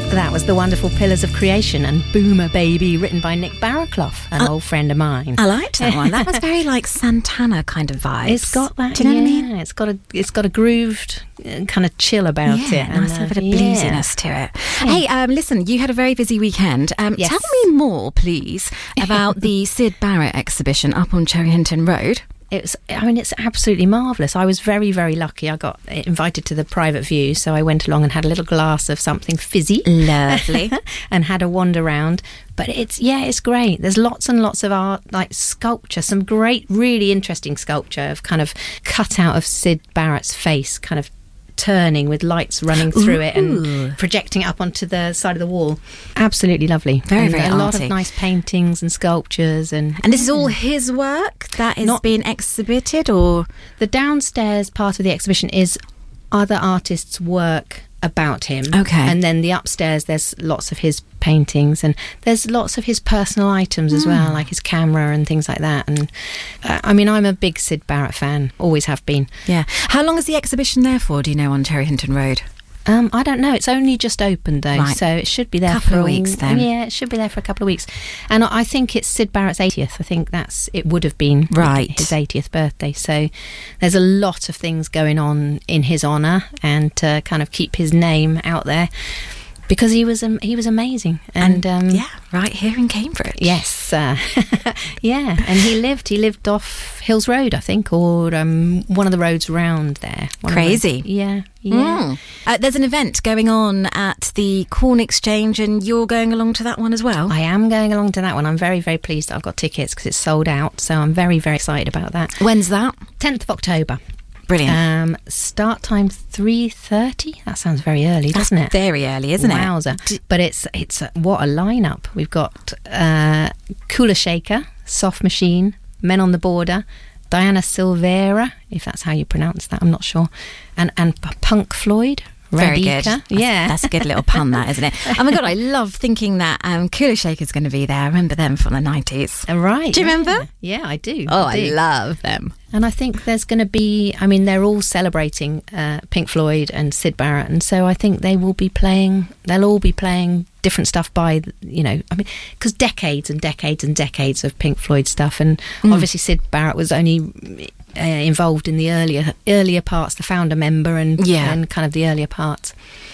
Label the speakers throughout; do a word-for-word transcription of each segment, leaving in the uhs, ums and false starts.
Speaker 1: That was the wonderful Pillars of Creation and Boomer Baby, written by Nick Barraclough, an
Speaker 2: uh,
Speaker 1: old friend of mine.
Speaker 2: I liked that one. That was very like Santana kind of vibes.
Speaker 1: It's got that.
Speaker 2: Do you know
Speaker 1: yeah,
Speaker 2: what I mean?
Speaker 1: It's got a it's got a grooved uh, kind of chill about
Speaker 2: yeah,
Speaker 1: it.
Speaker 2: nice
Speaker 1: and,
Speaker 2: little bit of
Speaker 1: uh,
Speaker 2: bluesiness to it.
Speaker 1: Yeah.
Speaker 2: Hey, um, listen, you had a very busy weekend. Um,
Speaker 1: Yes.
Speaker 2: Tell me more, please, about the Syd Barrett exhibition up on Cherry Hinton Road.
Speaker 1: It was, I mean, it's absolutely marvellous. I was very, very lucky. I got invited to the private view, so I went along and had a little glass of something fizzy.
Speaker 2: Lovely.
Speaker 1: And had a wander around. But it's, yeah, it's great. There's lots and lots of art, like sculpture, some great, really interesting sculpture of kind of cut out of Syd Barrett's face, kind of turning with lights running through
Speaker 2: Ooh.
Speaker 1: it and projecting it up onto the side of the wall. Absolutely lovely.
Speaker 2: Very,
Speaker 1: and
Speaker 2: very
Speaker 1: a lot
Speaker 2: arty.
Speaker 1: of nice paintings and sculptures. And
Speaker 2: And this is all his work that is
Speaker 1: Not-
Speaker 2: being exhibited, or
Speaker 1: the downstairs part of the exhibition is other artists' work about him.
Speaker 2: Okay.
Speaker 1: And then the upstairs, there's lots of his paintings, and there's lots of his personal items as well, like his camera and things like that. And uh, I mean, I'm a big Syd Barrett fan, always have been.
Speaker 2: yeah. How long is the exhibition there for? Do you know, on Cherry Hinton Road?
Speaker 1: Um, I don't know. It's only just opened though,
Speaker 2: Right.
Speaker 1: so it should be there
Speaker 2: Couple
Speaker 1: for
Speaker 2: of
Speaker 1: a-
Speaker 2: weeks then.
Speaker 1: Yeah, it should be there for a couple of weeks. And I think it's Syd Barrett's eightieth. I think that's it would have been
Speaker 2: Right.
Speaker 1: his eightieth birthday. So there's a lot of things going on in his honour and to kind of keep his name out there because he was um, he was amazing. And, um,
Speaker 2: yeah, right here in Cambridge.
Speaker 1: Yes, uh, yeah, and he lived. He lived off Hills Road, I think, or um, one of the roads round there. One of the-
Speaker 2: Crazy.
Speaker 1: yeah, yeah.
Speaker 2: Mm. Uh, there's an event going on at the Corn Exchange, and you're going along to that one as well.
Speaker 1: I am going along to that one. I'm very, very pleased that I've got tickets because it's sold out. So I'm very, very excited about that.
Speaker 2: When's that?
Speaker 1: tenth of October.
Speaker 2: Brilliant.
Speaker 1: Um, start time three thirty. That sounds very early, doesn't it?
Speaker 2: Very early, isn't
Speaker 1: Wowzer.
Speaker 2: it?
Speaker 1: But it's it's a, what a lineup. We've got uh, Kula Shaker, Soft Machine, Men on the Border, Diana Silveira, if that's how you pronounce that, I'm not sure, and and P- Punk Floyd.
Speaker 2: Very
Speaker 1: Radika.
Speaker 2: good. That's,
Speaker 1: Yeah,
Speaker 2: that's a good little pun, that, isn't it? Oh my God, I love thinking that um, Kula Shaker's going to be there. I remember them from the nineties.
Speaker 1: Right.
Speaker 2: Do you
Speaker 1: yeah.
Speaker 2: remember?
Speaker 1: Yeah, I do.
Speaker 2: Oh,
Speaker 1: I
Speaker 2: I
Speaker 1: do.
Speaker 2: love them.
Speaker 1: And I think there's going to be, I mean, they're all celebrating uh, Pink Floyd and Syd Barrett. And so I think they will be playing, they'll all be playing different stuff by, you know, I mean, because decades and decades and decades of Pink Floyd stuff. And
Speaker 2: Mm.
Speaker 1: obviously Syd Barrett was only uh, involved in the earlier earlier parts, the founder member and,
Speaker 2: Yeah.
Speaker 1: and kind of the earlier parts.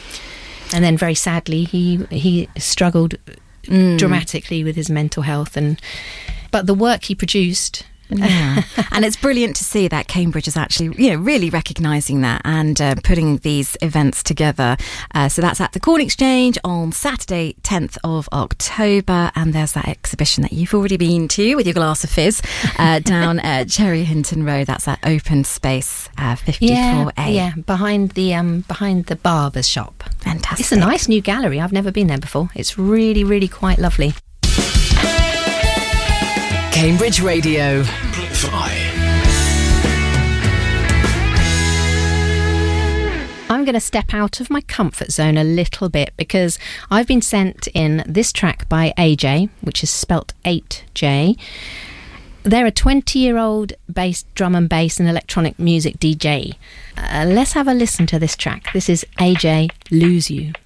Speaker 1: And then very sadly, he he struggled
Speaker 2: Mm.
Speaker 1: dramatically with his mental health. And but the work he produced...
Speaker 2: Yeah. And it's brilliant to see that Cambridge is actually, you know, really recognising that and uh, putting these events together. Uh, so that's at the Corn Exchange on Saturday, tenth of October. And there's that exhibition that you've already been to with your glass of fizz uh, down at Cherry Hinton Road. That's at Open Space uh, fifty-four A.
Speaker 1: Yeah, yeah, behind the um, behind the barber's shop.
Speaker 2: Fantastic.
Speaker 1: It's a nice new gallery. I've never been there before. It's really, really quite lovely.
Speaker 3: Cambridge Radio. Amplify.
Speaker 1: I'm going to step out of my comfort zone a little bit because I've been sent in this track by A J, which is spelt eight J. They're a twenty-year-old bass, drum and bass and electronic music D J. Uh, let's have a listen to this track. This is A J, Lose You.